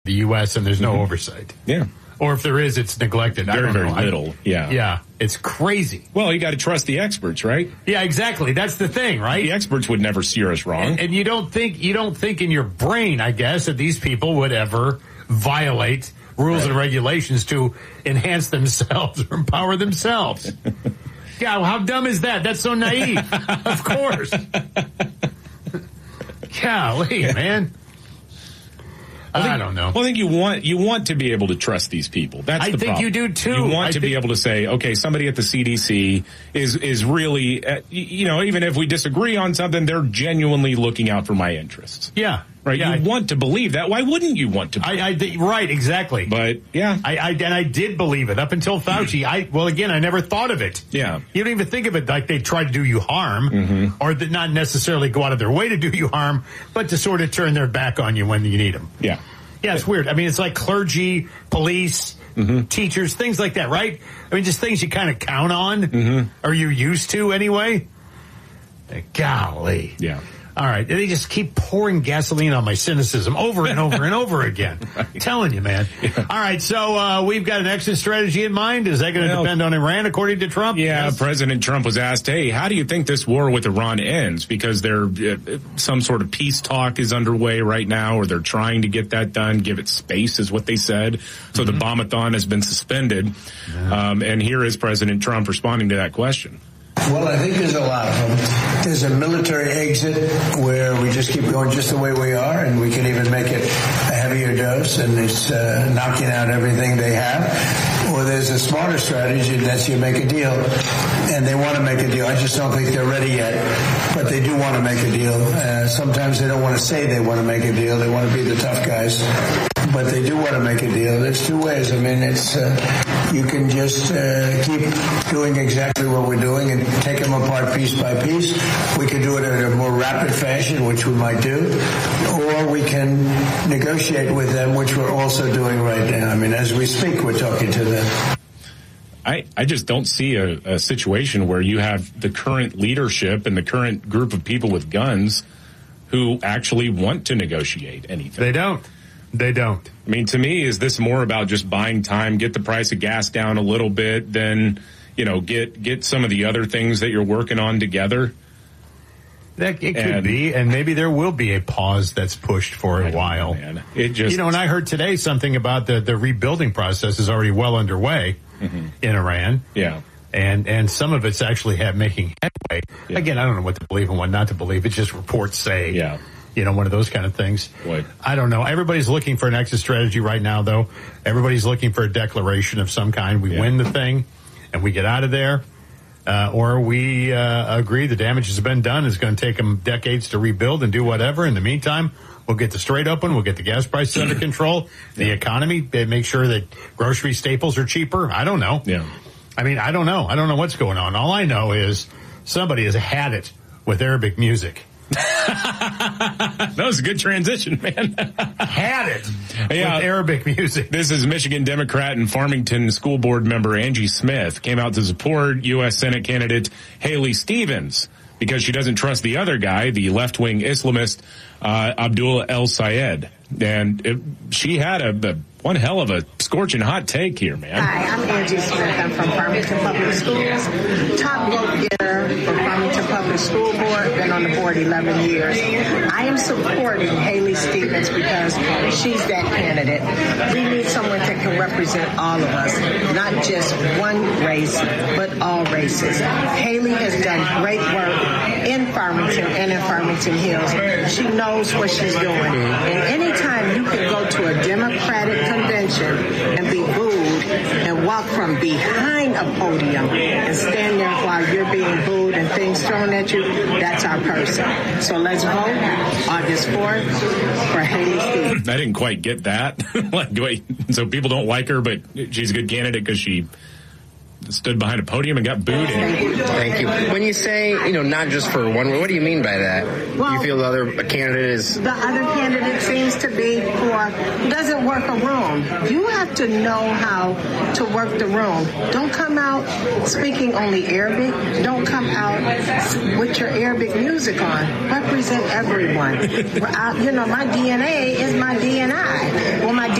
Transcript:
the U.S. and there's no oversight. Yeah. Or if there is, it's neglected. Very little. Yeah. Yeah. It's crazy. Well, you got to trust the experts, right? Yeah, exactly. That's the thing, right? The experts would never steer us wrong. And you don't think in your brain, I guess, that these people would ever violate rules and regulations to enhance themselves or empower themselves. Yeah, how dumb is that? That's so naive. Of course. Golly, man. I don't know. Well, I think you want to be able to trust these people. That's the problem. I think you do too. You want to be able to say, okay, somebody at the CDC is really, even if we disagree on something, they're genuinely looking out for my interests. Yeah. Right. Yeah, you want to believe that. Why wouldn't you want to? Right. Exactly. But yeah, I did believe it up until Fauci. I never thought of it. Yeah. You don't even think of it like they try to do you harm, or that not necessarily go out of their way to do you harm, but to sort of turn their back on you when you need them. Yeah. Yeah, it's weird. I mean, it's like clergy, police, teachers, things like that, right? I mean, just things you kind of count on, or you're used to anyway. Golly. Yeah. All right. They just keep pouring gasoline on my cynicism over and over and over again. Right. I'm telling you, man. Yeah. All right. So we've got an exit strategy in mind. Is that going to depend on Iran, according to Trump? Yeah. Yes. President Trump was asked, hey, how do you think this war with Iran ends? Because some sort of peace talk is underway right now, or they're trying to get that done. Give it space is what they said. So the bombathon has been suspended. Yeah. And here is President Trump responding to that question. Well, I think there's a lot of them. There's a military exit where we just keep going just the way we are, and we can even make it a heavier dose, and it's knocking out everything they have. Or there's a smarter strategy, and that's you make a deal, and they want to make a deal. I just don't think they're ready yet, but they do want to make a deal. Sometimes they don't want to say they want to make a deal. They want to be the tough guys, but they do want to make a deal. There's two ways. I mean, it's you can just keep doing exactly what we're doing and take them apart piece by piece. We can do it in a more rapid fashion, which we might do, or we can negotiate with them, which we're also doing right now. I mean, as we speak, we're talking to them. I just don't see a situation where you have the current leadership and the current group of people with guns who actually want to negotiate anything. They don't. I mean, to me, is this more about just buying time, get the price of gas down a little bit, then, get some of the other things that you're working on together? It could be, and maybe there will be a pause that's pushed for a while. Man. It just, and I heard today something about the rebuilding process is already well underway in Iran. Yeah. And some of it's actually making headway. Yeah. Again, I don't know what to believe and what not to believe. It's just reports say. Yeah. One of those kind of things. Boy. I don't know. Everybody's looking for an exit strategy right now, though. Everybody's looking for a declaration of some kind. We win the thing, and we get out of there. Or we agree the damage has been done. It's going to take them decades to rebuild and do whatever. In the meantime, we'll get the strait open. We'll get the gas prices under control. The economy, make sure that grocery staples are cheaper. I don't know. Yeah. I mean, I don't know. I don't know what's going on. All I know is somebody has had it with Arabic music. That was a good transition, man. Had it with Arabic music. This is Michigan Democrat and Farmington School Board member Angie Smith came out to support U.S. Senate candidate Haley Stevens because she doesn't trust the other guy, the left-wing Islamist Abdullah El Sayed. And she had one hell of a scorching hot take here, man. Hi, I'm Angie Smith. I'm from Farmington Public Schools. Top vote getter for Farmington Public School Board. Been on the board 11 years. I am supporting Haley Stevens because she's that candidate. We need someone that can represent all of us, not just one race, but all races. Haley has done great work in Farmington and in Farmington Hills. She knows what she's doing. And anytime you can go to a Democratic convention and be booed and walk from behind a podium and stand there while you're being booed and things thrown at you, that's our person. So let's vote August 4th for Haley Stevens. I didn't quite get that. Wait, so people don't like her, but she's a good candidate because she stood behind a podium and got booed. Thank you. When you say, not just for one word, what do you mean by that? Well, you feel the other candidate is... The other candidate seems to be doesn't work a room. You have to know how to work the room. Don't come out speaking only Arabic. Don't come out with your Arabic music on. Represent everyone. My DNA is my DNI. Well, my